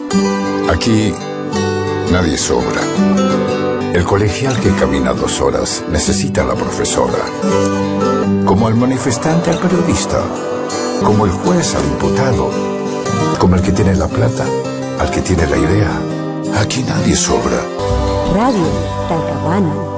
Aquí nadie sobra. El colegial que camina 2 horas necesita a la profesora. Como el manifestante al periodista. Como el juez al imputado. Como el que tiene la plata al que tiene la idea. Aquí nadie sobra. Radio Talcahuano.